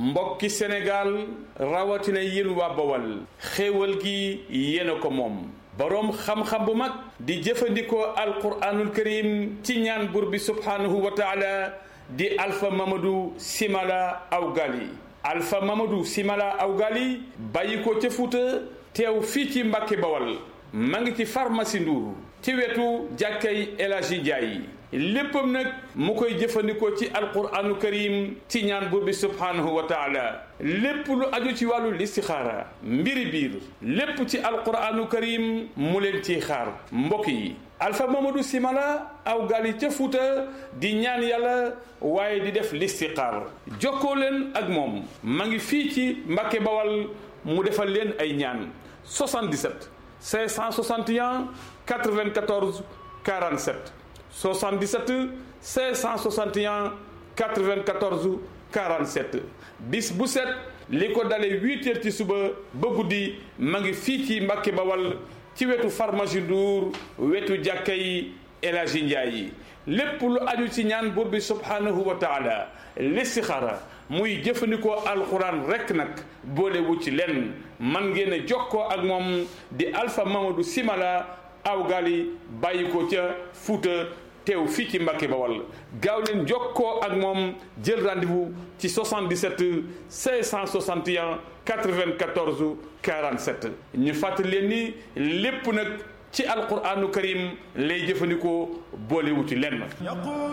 mbokki Sénégal rawatina yéen waa Bawal xéewal gi yéen a ko moom boroom xam-xam bu mag di jëfandikoo alquraanul karim ci ñaan buur bi subhaanahu wa taala di Alpha Mamadou Simala Awgali Alpha Mamadou Simala Awgali bàyyi ko ca Fuuta teew fii ci Mbàkke Bawal ma ngi ci pharmacie Ndour ci wetu jàkkay El Hadji Ndiaye léppam nag mu koy jëfandikoo ci alquranu karim ci ñaan buur bi subhaanahu wa taala lépp lu aju ci wàllu listixaara mbiri biir lépp ci alquranu karim mu leen ciy xaar mbokk yi Alpha Mamadou Simala Awgali ca Fuuta di ñaan yàlla waaye di def listixaar jokkoo leen ak moom ma ngi fii ci Mbàkke Bawal mu defal leen ay ñaan 77 561 94 47 77 561 94 47 bis bu set li ko dalee 8 heures ci suba ba guddi ma ngi fii ci Mbàkke Bawal ci wetu pharmacie Ndour wetu jàkka yi El Hadji Ndiaye lépp lu aju ci ñaan buur bi subhaanahu wa taala listixaara muy jëfandikoo alquran rekk nag boolewu ci lenn man ngeen a jokkoo ak moom di Alpha Mamadou Simala Awgali bàyyi ko ca Fuuta teew fii ci Mbàkke Bawal gaaw leen jokkoo ak moom jël rendez-vous ci 77 561 94 47 ñu fàttali leen ni lépp nag ci alquranu karim lay jëfandikoo boolewu ci lenn